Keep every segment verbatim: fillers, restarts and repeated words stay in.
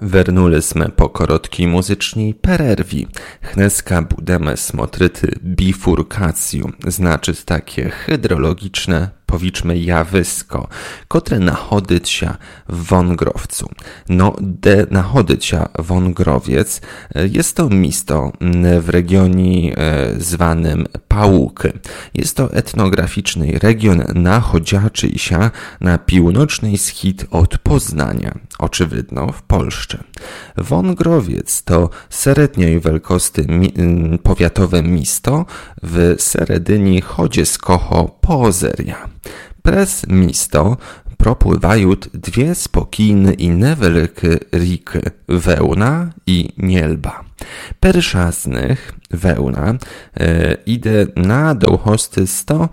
Вернули po krótkiej muzycznej pererwi. Dneska budeme smotrити bifurkacju, znaczy takie hydrologiczne, powiedzmy jawisko, które nachodить się w Wągrowcu. No, de nachodить się Wągrowiec jest to miasto w regionie zwanym Pałuki. Jest to etnograficzny region nachodziaczy się na północny wschód od Poznania, oczywidno w Polsce. Wągrowiec to średniej wielkości mi- powiatowe miasto w seredyni chodzieskoho Pozeria. Przez miasto propływają dwie spokojne i niewielkie rzeki Wełna i Nielba. Pierwsza z nich, Wełna, e, idzie na długości sto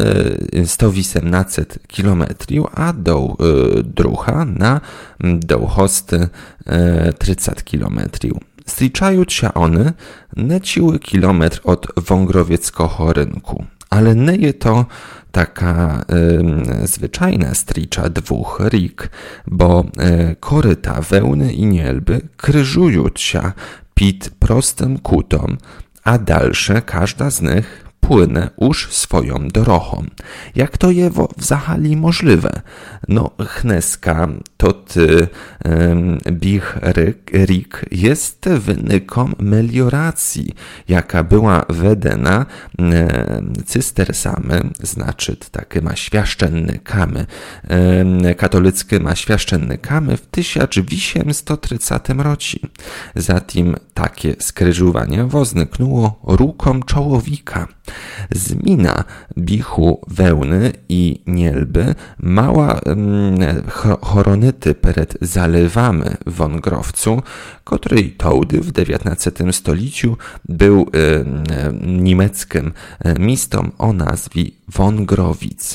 osiemnaście kilometrów, a do e, druga na długości e, trzydzieści kilometrów. Zliczają się one nieciły kilometr od wągrowieckiego rynku, ale nie jest to taka y, zwyczajna stricza dwóch rik, bo y, koryta Wełny i Nielby krzyżują się pod prostym kutą, a dalsze każda z nich płynę już swoją drogą. Jak to je w zahali możliwe? No, Dneska to ty um, bich rik jest wynikiem melioracji, jaka była wedena um, cystersami, znaczy takimi świaszczennikami, um, katolickymi świaszczennikami w tysiąc osiemset trzydziestym roku. Zatem takie skrzyżowanie wozniknęło ruką człowieka. Zmina bichu Wełny i Nielby mała mm, choronyty przed zalewami w Wągrowcu, który tołdy w dziewiętnastym stuleciu był y, niemieckim miastem o nazwie Wągrowic.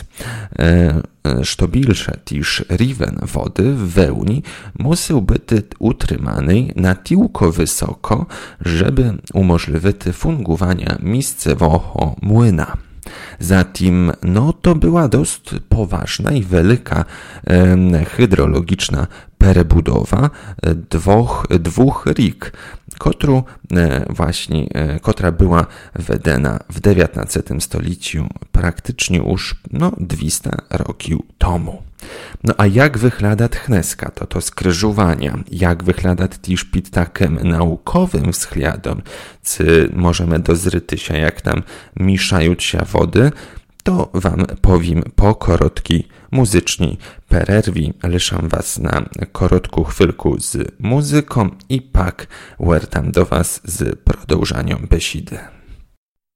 Y, Sztobilsze tiż riven wody w Wełni musiał być utrzymany na tyłko wysoko, żeby umożliwić fungowanie miejscowego młyna. Zatem no, to była dość poważna i wielka e, hydrologiczna perebudowa dwóch, dwóch rik, którą e, właśnie, e, która była wedena w dziewiętnastym stuleciu praktycznie już no, dwieście roków temu. No a jak wygląda Dneska, to to skrzyżowania, jak wygląda też pod takim naukowym względem, czy możemy dozryty się, jak tam mieszają się wody, to wam powiem po krótkiej muzycznej pererwi. Liszam was na krótką chwilkę z muzyką i pak wracam do was z продовжaniem besidy.